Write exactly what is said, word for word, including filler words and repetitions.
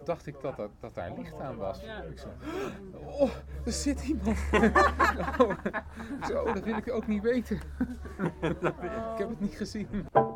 dacht ik dat, dat, dat daar licht aan was. Ja. Ik zo, oh, er zit iemand. oh, zo, dat wil ik ook niet weten. ik heb het niet gezien.